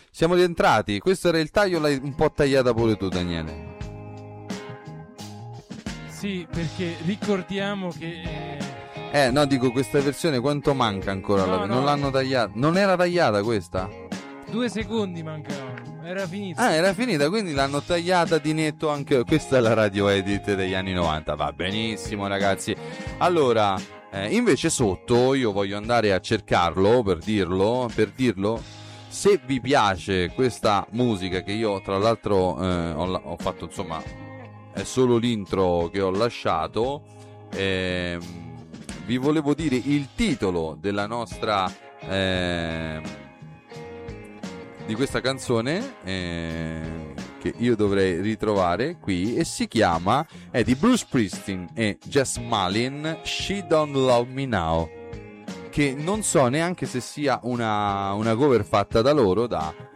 Siamo rientrati. Questo era il taglio, l'hai un po' tagliata pure tu, Daniele. Sì, perché ricordiamo che... No, dico, questa versione quanto manca ancora? No, Non no. l'hanno tagliata. Non era tagliata questa? 2 secondi mancavano, era finita. Ah, era finita, quindi l'hanno tagliata di netto anche. Questa è la radio edit degli anni 90. Va benissimo, ragazzi. Allora, invece sotto io voglio andare a cercarlo per dirlo. Se vi piace questa musica, che io tra l'altro ho fatto, insomma, è solo l'intro che ho lasciato, vi volevo dire il titolo della nostra di questa canzone, che io dovrei ritrovare qui, e si chiama, è di Bruce Springsteen e Jess Malin, She Don't Love Me Now, che non so neanche se sia una cover fatta da loro,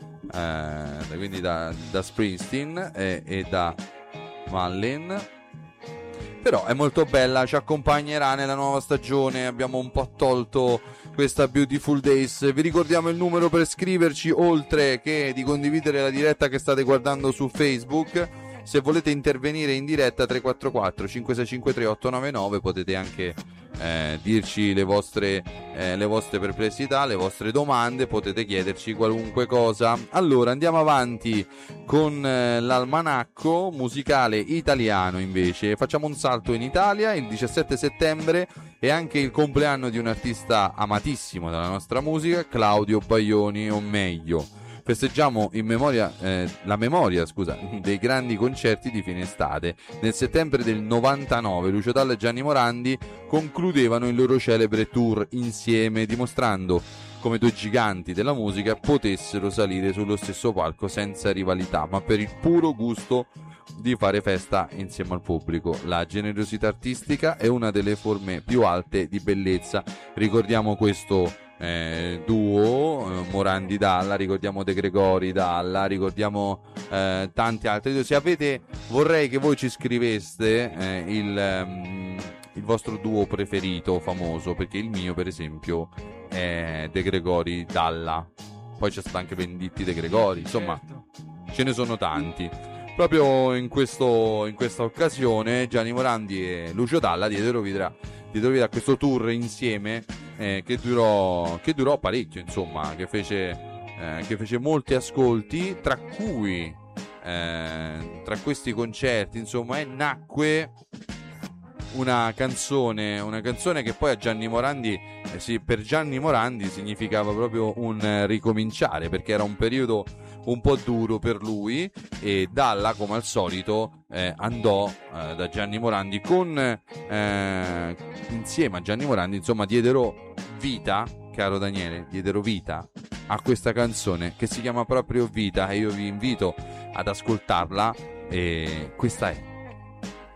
quindi da Springsteen e da Malin, però è molto bella, ci accompagnerà nella nuova stagione. Abbiamo un po' tolto questa Beautiful Days. Vi ricordiamo il numero per scriverci, oltre che di condividere la diretta che state guardando su Facebook. Se volete intervenire in diretta, 344 5653 899, potete anche dirci le vostre perplessità, le vostre domande, potete chiederci qualunque cosa. Allora andiamo avanti con l'almanacco musicale italiano. Invece facciamo un salto in Italia. Il 17 settembre è anche il compleanno di un artista amatissimo della nostra musica, Claudio Baglioni, o meglio, festeggiamo la memoria dei grandi concerti di fine estate. Nel settembre del 99 Lucio Dalla e Gianni Morandi concludevano il loro celebre tour insieme, dimostrando come due giganti della musica potessero salire sullo stesso palco senza rivalità, ma per il puro gusto di fare festa insieme al pubblico. La generosità artistica è una delle forme più alte di bellezza. Ricordiamo questo duo, Morandi Dalla, ricordiamo De Gregori Dalla, ricordiamo tanti altri. Se avete, vorrei che voi ci scriveste il vostro duo preferito famoso, perché il mio per esempio è De Gregori Dalla, poi c'è stato anche Venditti De Gregori, insomma ce ne sono tanti. Proprio in questa occasione Gianni Morandi e Lucio Dalla diedero vita a questo tour insieme, che durò parecchio, insomma, che fece molti ascolti, tra questi concerti, insomma, nacque una canzone che poi a Gianni Morandi, per Gianni Morandi significava proprio un ricominciare, perché era un periodo un po' duro per lui, e Dalla, come al solito, andò da Gianni Morandi insieme a Gianni Morandi, insomma, diedero vita, caro Daniele, a questa canzone che si chiama proprio Vita, e io vi invito ad ascoltarla, e questa è